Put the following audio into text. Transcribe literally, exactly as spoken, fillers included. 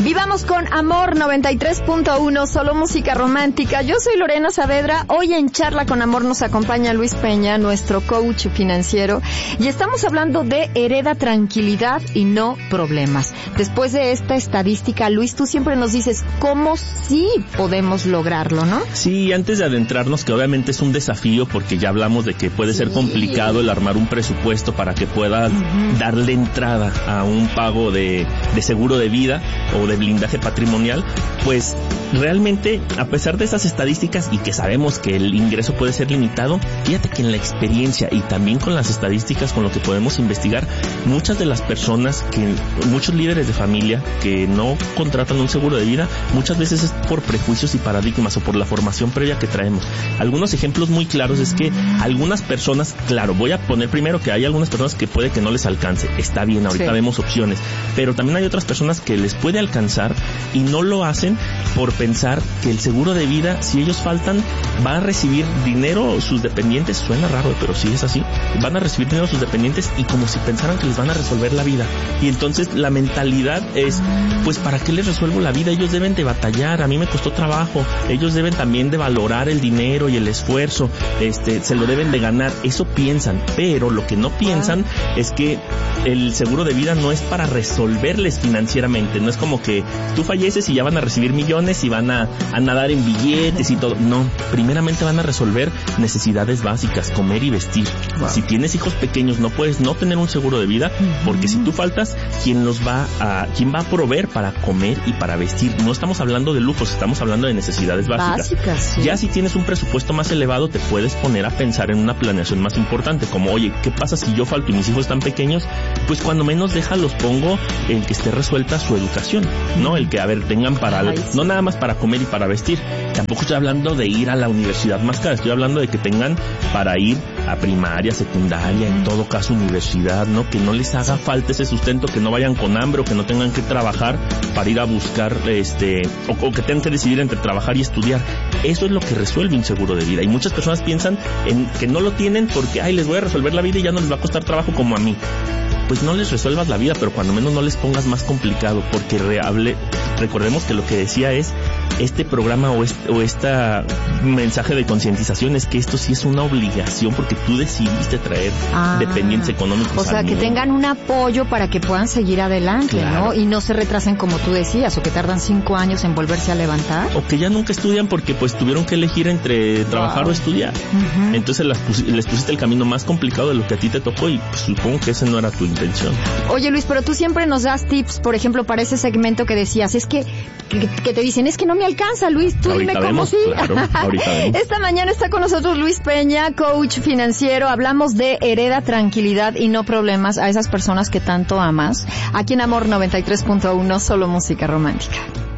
Vivamos con Amor noventa y tres punto uno, solo música romántica. Yo soy Lorena Saavedra. Hoy en Charla con Amor nos acompaña Luis Peña, nuestro coach financiero, y estamos hablando de hereda tranquilidad y no problemas. Después de esta estadística, Luis, tú siempre nos dices cómo sí podemos lograrlo, ¿no? Sí, antes de adentrarnos, que obviamente es un desafío porque ya hablamos de que puede ser sí. complicado el armar un presupuesto para que puedas uh-huh. darle entrada a un pago de, de seguro de vida o de blindaje patrimonial, pues realmente, a pesar de esas estadísticas y que sabemos que el ingreso puede ser limitado, fíjate que en la experiencia y también con las estadísticas, con lo que podemos investigar, muchas de las personas, que muchos líderes de familia que no contratan un seguro de vida, muchas veces es por prejuicios y paradigmas o por la formación previa que traemos. Algunos ejemplos muy claros es que algunas personas, claro, voy a poner primero que hay algunas personas que puede que no les alcance, está bien, ahorita sí. vemos opciones, pero también hay otras personas que les puede alcanzar y no lo hacen por pensar que el seguro de vida, si ellos faltan, va a recibir dinero sus dependientes. Suena raro, pero sí es así. Van a recibir dinero sus dependientes y como si pensaran que les van a resolver la vida. Y entonces la mentalidad es, pues ¿para qué les resuelvo la vida? Ellos deben de batallar, a mí me costó trabajo. Ellos deben también de valorar el dinero y el esfuerzo. Este, se lo deben de ganar. Eso piensan, pero lo que no piensan es que el seguro de vida no es para resolverles financieramente. No es como que tú falleces y ya van a recibir millones y van a, a nadar en billetes y todo. No, primeramente van a resolver necesidades básicas, comer y vestir. Wow. Si tienes hijos pequeños, no puedes no tener un seguro de vida, porque si tú faltas, ¿quién los va a, quién va a proveer para comer y para vestir? No estamos hablando de lujos, estamos hablando de necesidades básicas. Básicas, sí. Ya si tienes un presupuesto más elevado, te puedes poner a pensar en una planeación más importante, como, oye, ¿qué pasa si yo falto y mis hijos están pequeños? Pues cuando menos déjalos pongo en que esté resuelta su educación, ¿no? El que, a ver, tengan para, Ay, sí. no nada más para comer y para vestir. Tampoco estoy hablando de ir a la universidad más cara, estoy hablando de que tengan para ir a primaria, secundaria, en todo caso universidad, ¿no? Que no les haga falta ese sustento, que no vayan con hambre o que no tengan que trabajar para ir a buscar, este, o, o que tengan que decidir entre trabajar y estudiar. Eso es lo que resuelve un seguro de vida. Y muchas personas piensan en que no lo tienen porque, ay, les voy a resolver la vida y ya no les va a costar trabajo como a mí. Pues no les resuelvas la vida, pero cuando menos no les pongas más complicado, porque reable, recordemos que lo que decía es este programa o este, o esta mensaje de concientización es que esto sí es una obligación porque tú decidiste traer ah, dependientes económicos. O sea, que tengan un apoyo para que puedan seguir adelante, claro. ¿no? Y no se retrasen como tú decías, o que tardan cinco años en volverse a levantar. O que ya nunca estudian porque pues tuvieron que elegir entre trabajar wow. o estudiar. Uh-huh. Entonces las pus- les pusiste el camino más complicado de lo que a ti te tocó y pues, supongo que ese no era tu intención. Oye, Luis, pero tú siempre nos das tips, por ejemplo, para ese segmento que decías, es que, que, que te dicen, es que no me alcanza, Luis, tú ahorita dime cómo sí. Claro, ahorita vemos. Esta mañana está con nosotros Luis Peña, coach financiero. Hablamos de hereda tranquilidad y no problemas a esas personas que tanto amas. Aquí en Amor noventa y tres punto uno, solo música romántica.